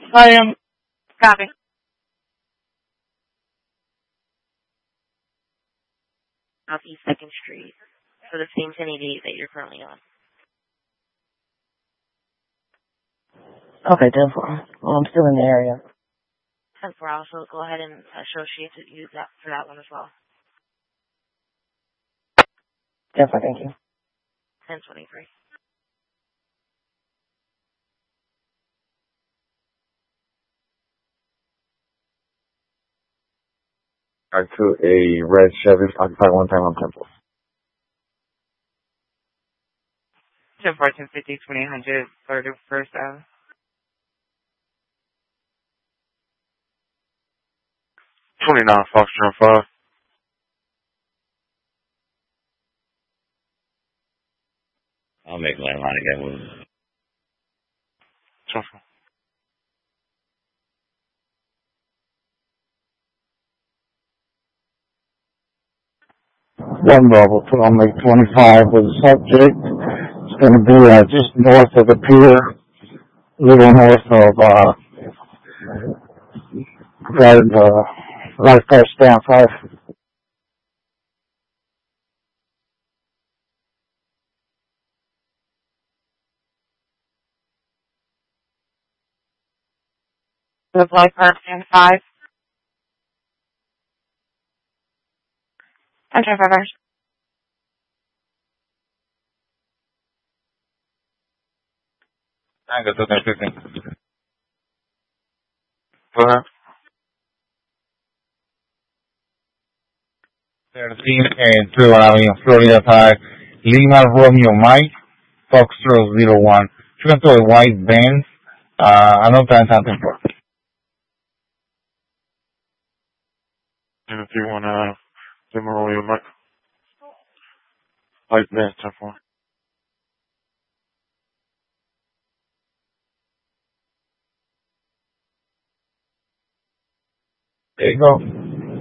I am. Copy. Southeast 2nd Street for the same 1088 that you're currently on. Okay, 10-4. Well, I'm still in the area. 10-4. Also, go ahead and associate to use that for that one as well. 10-4, thank you. 1023. Back to a red Chevy, occupied one time on 10-4. 10-4, 1050, 2800, 31st Ave. 29 Foxtrot 5. I'll make landline again with 10-4. One Bravo, put on Lake 25 with the subject. It's going to be just north of the pier, a little north of lifeguard stand 5. The lifeguard stand 5. 1025 hours. I got 10-15. Go ahead. 13 and 2 Avenue, Florida Tire, Lima Romeo Mike, Foxtrot 01. She went to a white Benz, I know that's something for. And if you want Lima Romeo Mike, white Benz, 10-4. There you go.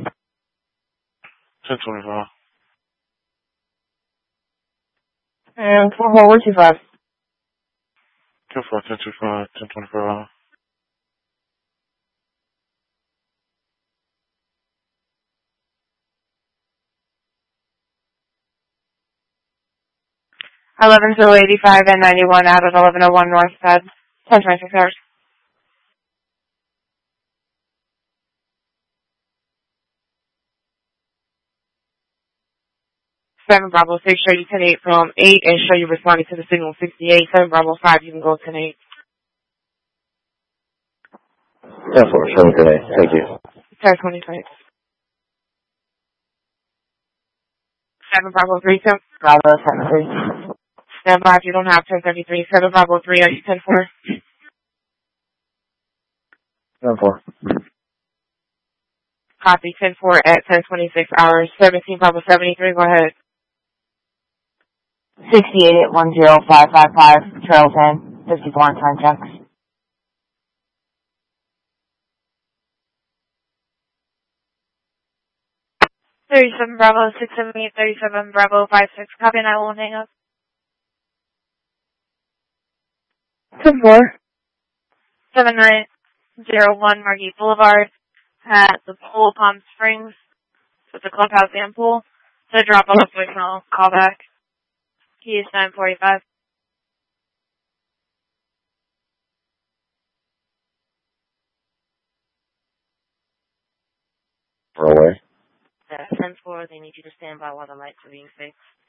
1025. And 4-4-125. 10-4, 1025, 1025. Eleven 85 and 91 out of 1101 North Side. 1026 hours. 7 Bravo 6, show you 10-8 from 8 and show you responding to the signal 68. 7 Bravo 5, you can go 10-8. 10-4, show me today. Thank you. 1026. 7 Bravo 3, 10. Bravo 7-3. Stand by if you don't have 1033. 7 Bravo 3, are you 10-4? 10-4. Copy 10-4 at 1026 hours. 17 Bravo 73, go ahead. 68 at 10555, Trail 10, 54 on time checks. 37 Bravo 678, 37 Bravo 56. Copy, and I will hang up. 10-4. 7901 Margate Boulevard at the pool, Palm Springs. So it's a clubhouse and pool. So drop off voicemail, call back. Key is 945. For away. That's 10-4. They need you to stand by while the lights are being fixed.